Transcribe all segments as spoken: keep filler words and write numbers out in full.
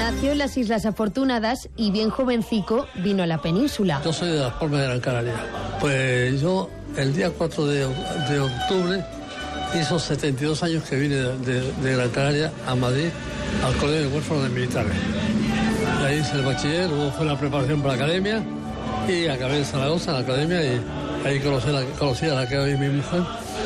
Nació en las Islas Afortunadas y bien jovencico vino a la península. Yo soy de Las Palmas de Gran Canaria. Pues yo el día cuatro de octubre hizo setenta y dos años que vine de, de, de Gran Canaria a Madrid al Colegio de Huérfanos de Militares. Ahí hice el bachiller, luego fue la preparación para la academia y acabé en Zaragoza, en la academia, y ahí conocí, la, conocí a la que hoy es mi mujer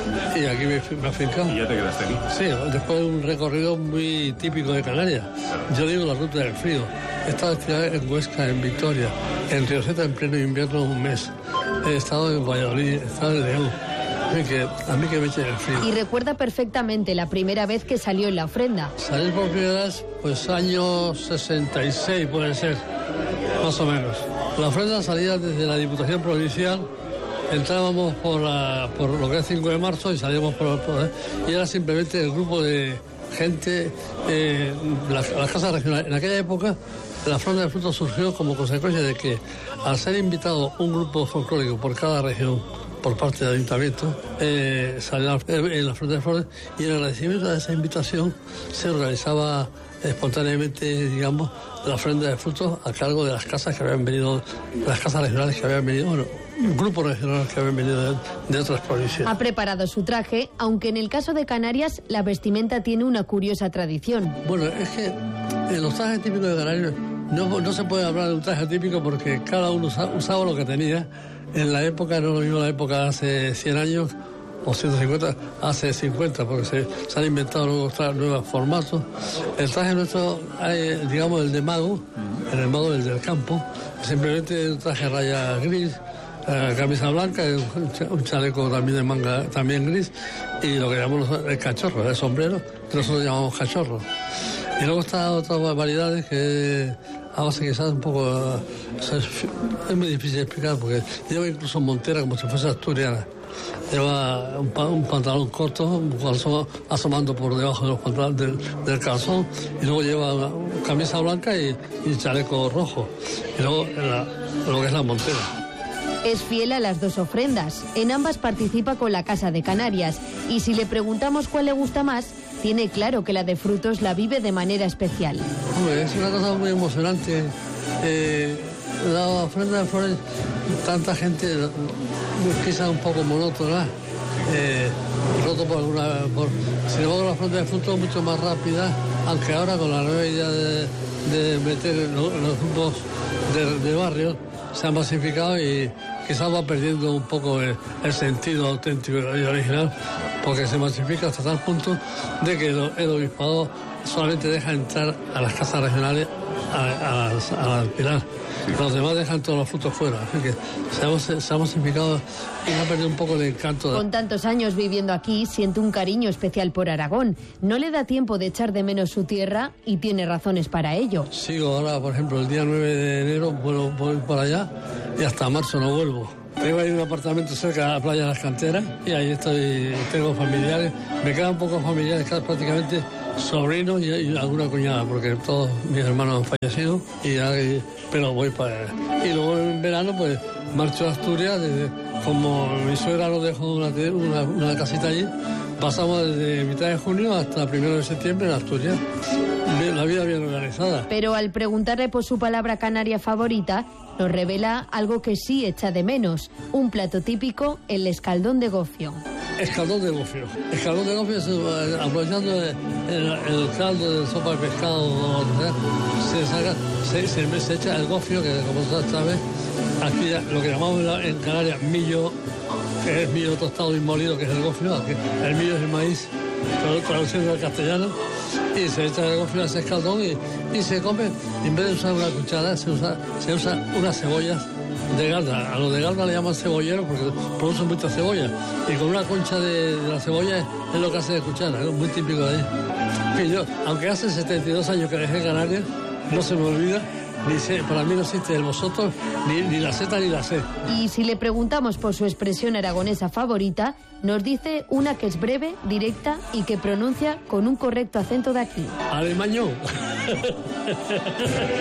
y aquí me, me afincado. ¿Y ya te quedaste aquí? Sí, después de un recorrido muy típico de Canarias. Yo digo la ruta del frío. He estado en Huesca, en Victoria, en Rioseta en pleno invierno un mes. He estado en Valladolid, he estado en León. Que a mí que me echen el frío. Y recuerda perfectamente la primera vez que salió en la ofrenda. Salí por primera vez, pues año sesenta y seis puede ser, más o menos. La ofrenda salía desde la Diputación Provincial, entrábamos por, la, por lo que es cinco de marzo y salíamos por el poder, y era simplemente el grupo de gente, eh, las, las casas regionales. En aquella época la ofrenda de frutos surgió como consecuencia de que al ser invitado un grupo folclórico por cada región, por parte del ayuntamiento, eh, salió en la Frente de Flores, y en agradecimiento a esa invitación se organizaba espontáneamente, digamos, la ofrenda de frutos a cargo de las casas que habían venido, las casas regionales que habían venido, bueno, grupos regionales que habían venido de, de otras provincias. Ha preparado su traje, aunque en el caso de Canarias la vestimenta tiene una curiosa tradición. Bueno, es que en los trajes típicos de Canarias no, no se puede hablar de un traje típico porque cada uno usaba lo que tenía. En la época, no lo mismo la época hace cien años o ciento cincuenta, hace cincuenta, porque se, se han inventado nuevos, nuevos formatos. El traje nuestro, hay, digamos, el de mago, el de mago, el del campo, simplemente un traje raya gris, eh, camisa blanca, un, un chaleco también de manga también gris, y lo que llamamos el cachorro, el sombrero, que nosotros llamamos cachorro. Y luego están otras variedades que a base quizás un poco, o sea, es muy difícil de explicar porque lleva incluso montera como si fuese asturiana. Lleva un, un pantalón corto, un calzón asomando por debajo de los pantalones del, del calzón, y luego lleva una, una camisa blanca y, y chaleco rojo. Y luego la, lo que es la montera. Es fiel a las dos ofrendas. En ambas participa con la Casa de Canarias. Y si le preguntamos cuál le gusta más, tiene claro que la de frutos la vive de manera especial. Hombre, es una cosa muy emocionante. Eh, la ofrenda de flores, tanta gente, quizás un poco monótona, eh, roto por alguna... Por, sin embargo, la ofrenda de frutos es mucho más rápida, aunque ahora con la nueva idea de, de meter los, los grupos de, de barrios, se ha masificado y quizás va perdiendo un poco el, el sentido auténtico y original, porque se masifica hasta tal punto de que el, el obispado solamente deja entrar a las casas regionales a, a, a Pilar. Los demás dejan todos los frutos fuera, así que se ha, se ha masificado y ha perdido un poco el encanto. De... Con tantos años viviendo aquí, siente un cariño especial por Aragón. No le da tiempo de echar de menos su tierra y tiene razones para ello. Sigo ahora, por ejemplo, el día nueve de enero vuelvo, voy para allá y hasta marzo no vuelvo. Tengo ahí un apartamento cerca de la playa de las Canteras y ahí estoy, tengo familiares. Me quedan pocos familiares, prácticamente sobrinos y, y alguna cuñada, porque todos mis hermanos han fallecido, y ahí, pero voy para allá. Y luego en verano pues marcho a Asturias, desde, como mi suegra nos dejó una, una, una casita allí, pasamos desde mitad de junio hasta primero de septiembre en Asturias. La vida bien organizada. Pero al preguntarle por su palabra canaria favorita, nos revela algo que sí echa de menos: un plato típico, el escaldón de gofio. Escaldón de gofio. Escaldón de gofio, es, aprovechando el, el, el caldo de sopa de pescado, o lo que sea, se saca, se, se, se echa el gofio, que como tú sabes, aquí ya, lo que llamamos en Canarias millo, que es millo tostado y molido, que es el gofio, aquí el millo es el maíz, traduciendo al castellano, y se echa el gofio a ese escaldón y, y se come, en vez de usar una cuchara, se usa, se usa unas cebollas de Galda. A los de Galda le llaman cebolleros porque producen mucha cebolla, y con una concha de, de la cebolla es, es lo que hace de cuchara, es muy típico de ahí. Y yo, aunque hace setenta y dos años que dejé Canarias, no se me olvida, ni sé, para mí no existe el vosotros, ni, ni la Z ni la C. Y si le preguntamos por su expresión aragonesa favorita, nos dice una que es breve, directa y que pronuncia con un correcto acento de aquí. Alemañón.